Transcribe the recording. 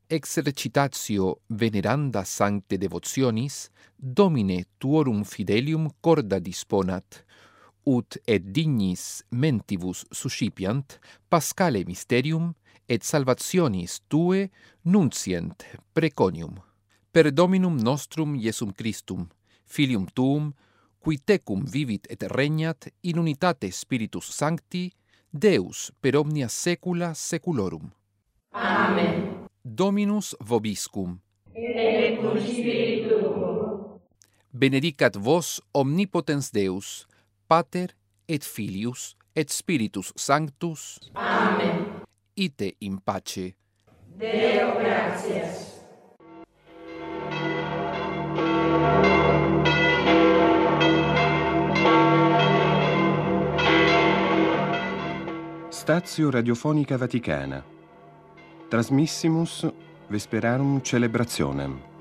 exercitatio veneranda sancte devotionis, Domine tuorum fidelium corda disponat, ut et dignis mentibus suscipiant Paschale mysterium et salvationis tue nuncient preconium. Per Dominum nostrum Iesum Christum, Filium tuum, qui tecum vivit et regnat in unitate Spiritus Sancti, Deus per omnia saecula saeculorum. Amen. Dominus vobiscum. Et cum spiritu tuo. Benedicat vos omnipotens Deus, Pater et Filius et Spiritus Sanctus. Amen. Ite in pace. Deo gratias. Statio Radiofonica Vaticana. Transmissimus Vesperarum Celebrationem.